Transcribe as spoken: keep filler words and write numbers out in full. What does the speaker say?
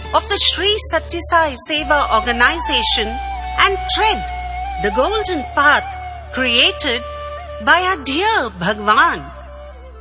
of the Sri Satya Sai Seva organization and tread the golden path created by our dear Bhagwan.